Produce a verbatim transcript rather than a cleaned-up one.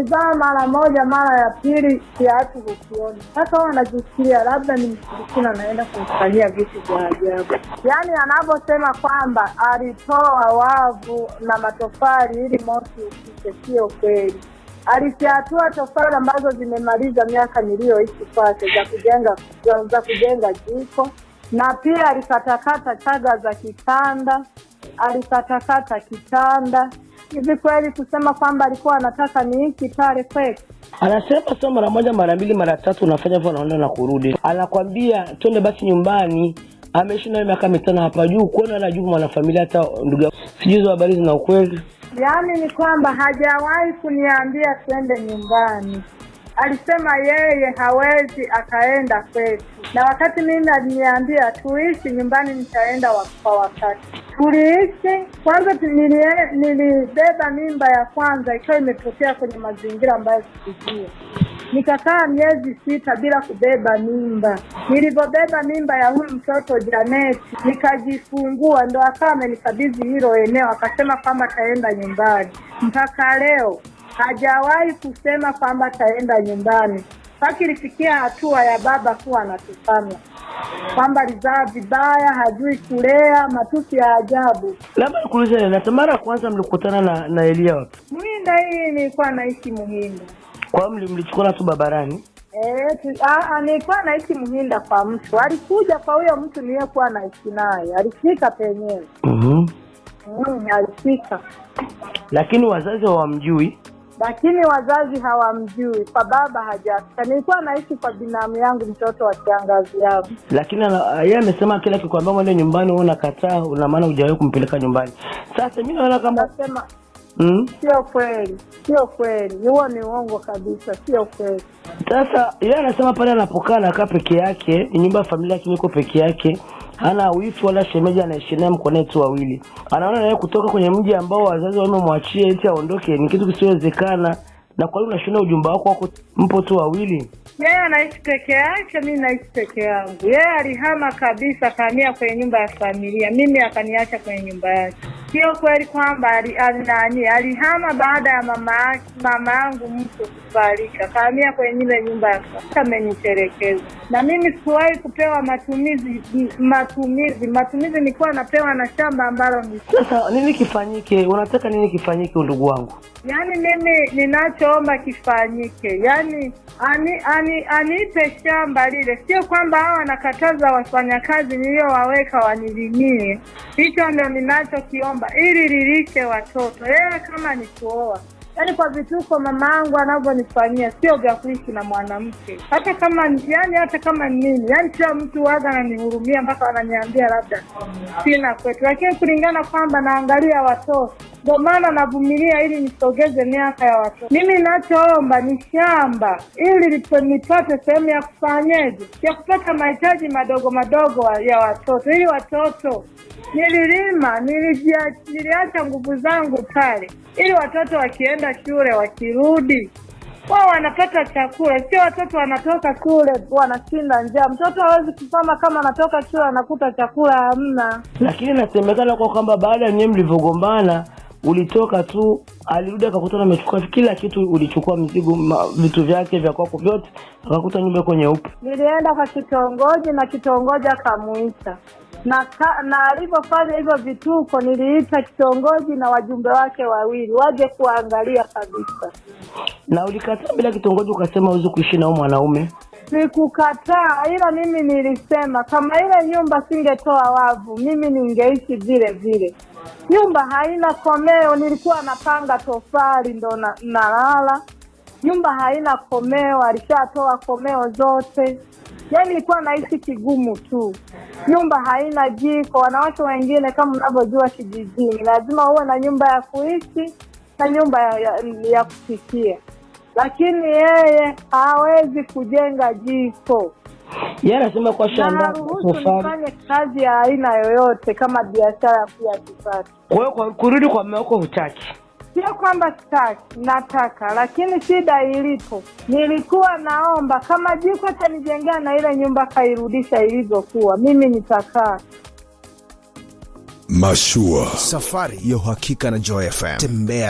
ukizaa mara moja mara ya pili kiatu hukioni. Sasa wao wanajisikia labda ni mshirikina naenda kumfanyia vitu vya ajabu. Yaani anaposema kwamba alitoa wavu na matofali ili moshi usike, sio kweli. Alifyatua tofali ambazo zimemaliza miaka niliyoishi kwake za kujenga za kujenga jiko, na pia alikatakata chaga za kitanda, alikatakata kitanda. Hivi kweli kusema kwamba alikuwa anataka ni hiki pale kweli? Anasema sio mara moja mara mbili mara tatu unafanya hivyo naona na kurudi. Anakuambia twende basi nyumbani. Ameishi na miaka mitano hapa juu, kuona na juu mwana familia hata ndugu. Sijui habari zina ukweli. Yaani ni kwamba hajawahi kuniambia twende nyumbani. Alisema yeye hawezi akaenda kwetu. Na wakati mimi aliniambia tuishi nyumbani nitaenda kwa wakati. Tuliishi, kwanza nilibeba mimba ya kwanza ikiwa imetokea kwenye mazingira ambayo sikujua. Nikakaa miezi sita bila kubeba mimba. Nilipobeba mimba ya huyu mtoto Janet, nikajifungua, ndo akawa amenikabidhi hilo eneo, akasema kwamba taenda nyumbani. Mpaka leo hajawahi kusema kwamba taenda nyumbani. Paki ilifikia hatua ya baba kuwa anatukana kwamba alizaa vibaya, hajui kulea, matusi ya ajabu. Labda nikuulize, na mara kwanza mlikutana na na Elia wapi? Muhinda. Hii nilikuwa naishi Muhinda. Kwa mlimchukua tu barabarani? Eh, ah nilikuwa naishi Muhinda kwa mtu. Alikuja kwa huyo mtu niliyekuwa naishi naye. Alifika penyewe. Mhm. Mm, alifika. Lakini wazazi hawamjui? Lakini wazazi hawamjui. Kwa baba hajafika. Nilikuwa naishi kwa binamu yangu, mtoto wa shangazi yangu. Lakini yeye amesema kila kikwambia mwende nyumbani wewe unakataa, una maana hujawahi kumpeleka nyumbani. Sasa mimi naona kama nasema Mm. Sio kweli. Sio kweli. Huo ni uongo kabisa. Sio kweli. Sasa yeye anasema pale anapokaa anakaa peke yake, nyumba ya familia yake iko peke yake. Hana wifi wala shemeji, anaishi naye mkono tu wawili. Anaona naye kutoka kwenye mji ambao wazazi wamemwachia eti aondoke ni kitu kisiwezekana. Na kwa hiyo unashona ujumbe wako wako mpo tu wawili. Yeye anaishi peke yake, mimi naishi peke yangu. Yeye alihama kabisa, kahamia kwenye nyumba ya familia. Mimi akaniacha kwenye nyumba yake. Sio kweli kwamba ali alihama baada ya mama mama yangu mtu kufariki. Kahamia kwenye ile nyumba ya familia, amenitelekeza. Na mimi sikuwahi kupewa matumizi matumizi. Matumizi nilikuwa napewa na shamba ambalo ni. Sasa nini kifanyike? Unataka nini kifanyike ndugu wangu? Yaani mimi ninachoomba kifanyike, yaani ani ani anipe shamba lile. Sio kwamba hao wanakataza wafanyakazi niliowaweka wanilimie. Hicho ndio ninachokiomba ili lilishe watoto. Yeye kama ni kuoa. Yaani kwa vituko mamangu anavyonifanyia sio vya kuishi na mwanamke. Hata kama yani hata kama nini, yaani kila mtu waga ananihurumia mpaka ananiambia labda sina kwetu. Lakini kulingana kwamba naangalia watoto, ndio maana navumilia ili nisogeze miaka ya watoto. Mimi ninachoomba ni shamba ili nipate sehemu ya kufanyaje, ya kupata mahitaji madogo madogo ya watoto. Ili watoto nililima, nilijia, niliacha nguvu zangu pale. Ili watoto wakienda shule wakirudi wao wanapata chakula. Sio watoto wanatoka shule wanashinda njaa. Mtoto hawezi kusoma kama anatoka shule anakuta chakula hamna. Lakini nasemekana kwa kwamba baada ya nyinyi mlivyogombana ulitoka tu, alirudi akakutana amechukua kila kitu, ulichukua mzigo ma, vitu vyake vya kwako vyote, akakuta nyumba kwenye upe. Nilienda kwa kitongoji na kitongoji akamuita. Na ka, na alipofanya hivyo vituko niliita kitongoji na wajumbe wake wawili waje kuangalia kabisa. Na ulikataa bila kitongoji ukasema uweze kuishi na mwanaume? Sikukataa, ila mimi nilisema kama ile nyumba singetoa wavu mimi ningeishi vile vile. Nyumba haina komeo, nilikuwa napanga tofali ndo na nalala. Nyumba haina komeo, alishatoa komeo zote. Yaani nilikuwa naishi kigumu tu. Nyumba haina jiko. Wanawake wengine kama mnavyojua kijijini lazima uwe na nyumba ya kuishi na nyumba ya, ya, ya kupikia. Lakini yeye hawezi kujenga jiko. Yeye anasema kwa shamba kufanya kazi ya aina yoyote kama biashara ya kipato. Kwa hiyo kurudi kwa mume wako hutaki? Sio kwamba sitaki, nataka, lakini shida ilipo. Nilikuwa naomba kama jiko atanijengea na ile nyumba kairudisha ilivyokuwa, mimi nitakaa. Mashua, safari ya uhakika na Joy F M. Tembea